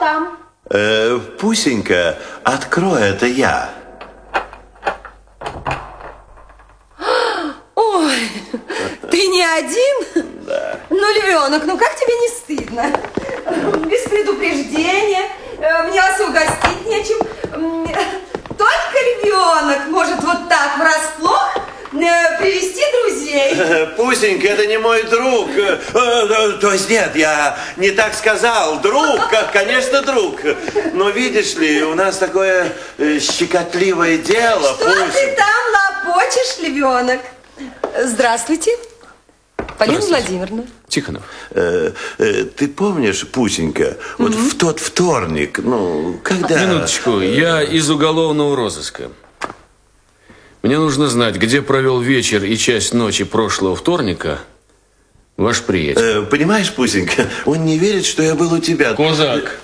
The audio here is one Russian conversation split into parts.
вам. Пусенька, открой, это я. Ой, ты не один? Да. Ну, львенок, ну как тебе не стыдно? Без предупреждения, мне вас угостить нечем. Только львенок может вот так врасплох привести друзей. Пусенька, это не мой друг. То есть нет, я не так сказал. Друг, конечно, друг. Но видишь ли, у нас такое щекотливое дело. Что ты там лопочешь, львенок? Здравствуйте, Полина Владимировна. Тихонов. Ты помнишь, Пусенька, вот в тот вторник, ну, когда... Минуточку, я из уголовного розыска. Мне нужно знать, где провел вечер и часть ночи прошлого вторника ваш приятель. Понимаешь, Пусенька, он не верит, что я был у тебя. Козак.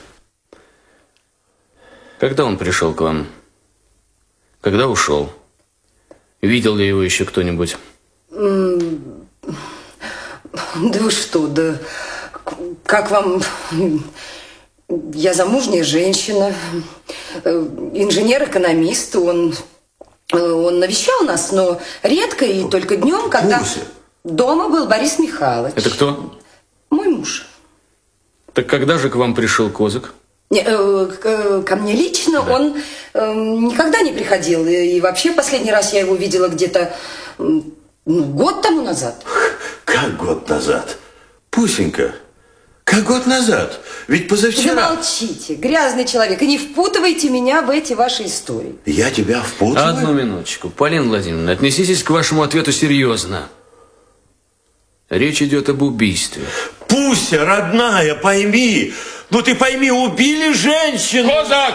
Когда он пришел к вам? Когда ушел? Видел ли его еще кто-нибудь? Да вы что, да как вам... Я замужняя женщина, инженер-экономист, он навещал нас, но редко и только днем, когда Пуся. дома был Борис Михайлович. Это кто? Мой муж. Так когда же к вам пришел Козак? Ко мне лично он никогда не приходил. И вообще последний раз я его видела где-то год тому назад. Как год назад? Пусенька, как год назад? Ведь позавчера... Замолчите, грязный человек, и не впутывайте меня в эти ваши истории. Я тебя впутываю? Одну минуточку. Полина Владимировна, отнеситесь к вашему ответу серьезно. Речь идет об убийстве. Пуся, родная, пойми. Ну ты пойми, убили женщину. Козак!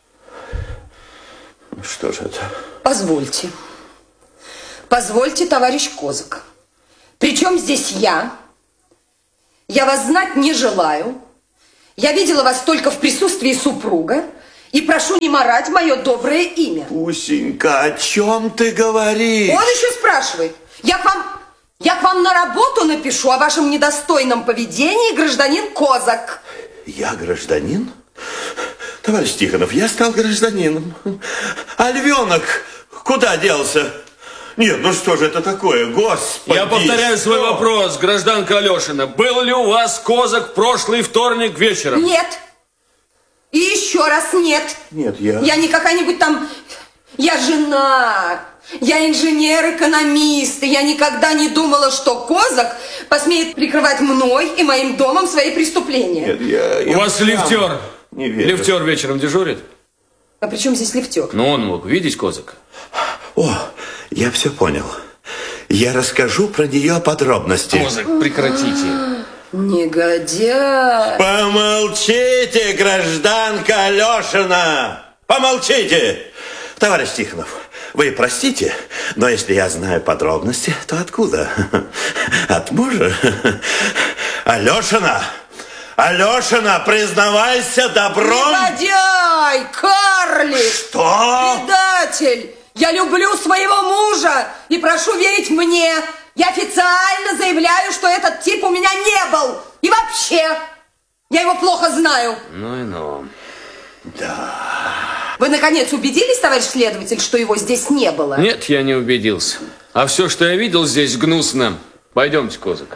Что же это? Позвольте. Позвольте, товарищ Козак. Причем здесь я? Я вас знать не желаю. Я видела вас только в присутствии супруга. И прошу не марать мое доброе имя. Пусенька, о чем ты говоришь? Он еще спрашивает. Я к вам на работу напишу о вашем недостойном поведении, гражданин Козак. Я гражданин? Товарищ Тихонов, я стал гражданином. А львенок куда делся? Нет, ну что же это такое, господи. Я повторяю свой вопрос, гражданка Алешина. Был ли у вас Козак в прошлый вторник вечером? Нет. И еще раз нет. Нет, я... Я не какая-нибудь там... Я жена. Я инженер-экономист. И я никогда не думала, что Козак посмеет прикрывать мной и моим домом свои преступления. Нет, У вас лифтер. Не верю. Лифтер вечером дежурит? А при чем здесь лифтер? Но он мог видеть Козака. О, я все понял. Я расскажу про нее подробности. Козак, прекратите. Негодяй. Помолчите, гражданка Алешина! Помолчите! Товарищ Тихонов, вы простите, но если я знаю подробности, то откуда? От мужа? Алешина! Алешина, признавайся добром! Негодяй! Карлик! Что? Предатель! Я люблю своего мужа и прошу верить мне. Я официально заявляю, что этот тип у меня не был. И вообще, я его плохо знаю. Ну и ну. Да. Вы, наконец, убедились, товарищ следователь, что его здесь не было? Нет, я не убедился. А все, что я видел здесь, гнусно. Пойдемте, Козак.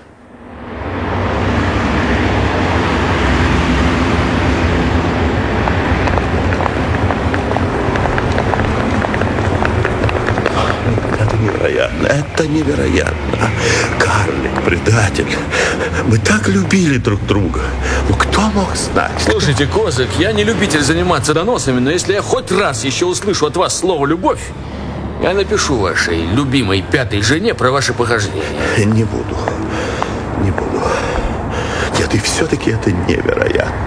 Это невероятно. Карлик, предатель. Мы так любили друг друга. Ну, кто мог знать? Слушайте, Козак, я не любитель заниматься доносами, но если я хоть раз еще услышу от вас слово «любовь», я напишу вашей любимой пятой жене про ваши похождения. Не буду. Не буду. Нет, и все-таки это невероятно.